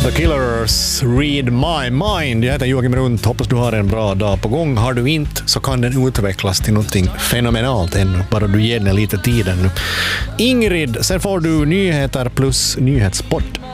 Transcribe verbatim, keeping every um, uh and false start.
The Killers, Read My Mind. Jag heter Joakim Runt. Hoppas du har en bra dag på gång. Har du inte så kan den utvecklas till någonting fenomenalt ännu. Bara du ger den lite tiden nu. Ingrid, sen får du nyheter plus nyhetssport.